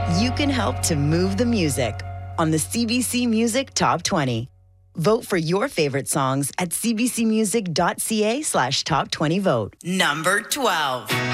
You can help to move the music on the CBC Music Top 20. Vote for your favorite songs at cbcmusic.ca/top20vote. Number 12.